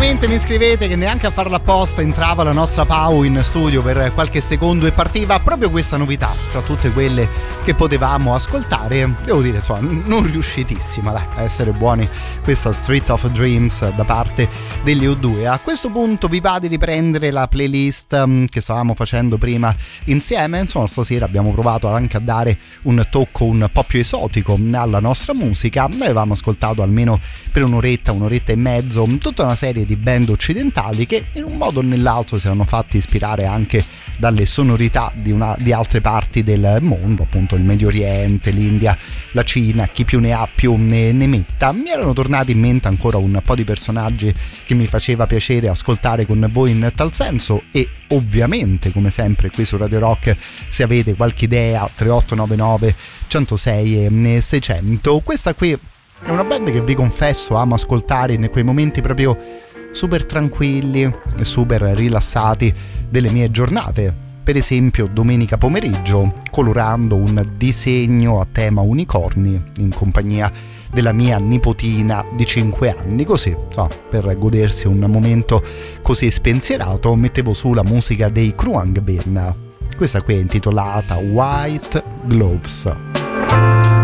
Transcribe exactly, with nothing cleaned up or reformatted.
giustamente mi scrivete che neanche a farla apposta entrava la nostra Pau in studio per qualche secondo e partiva proprio questa novità tra tutte quelle che potevamo ascoltare. Devo dire, insomma, non riuscitissima, dai, a essere buoni, questa Street of Dreams da parte degli U due. A questo punto vi va di riprendere la playlist um, che stavamo facendo prima insieme. Insomma, stasera abbiamo provato anche a dare un tocco un po' più esotico alla nostra musica. Noi avevamo ascoltato almeno per un'oretta, un'oretta e mezzo tutta una serie di band occidentali che in un modo o nell'altro si erano fatti ispirare anche dalle sonorità di, una, di altre parti del mondo, appunto il Medio Oriente, l'India, la Cina, chi più ne ha più ne, ne metta. Mi erano tornati in mente ancora un po' di personaggi che mi faceva piacere ascoltare con voi in tal senso, e ovviamente come sempre qui su Radio Rock, se avete qualche idea, tre otto nove nove centosei e seicento. Questa qui è una band che vi confesso amo ascoltare in quei momenti proprio super tranquilli e super rilassati delle mie giornate, per esempio domenica pomeriggio, colorando un disegno a tema unicorni in compagnia della mia nipotina di cinque anni, così, so, per godersi un momento così spensierato, mettevo su la musica dei Khruangbin. Questa qui è intitolata White Gloves.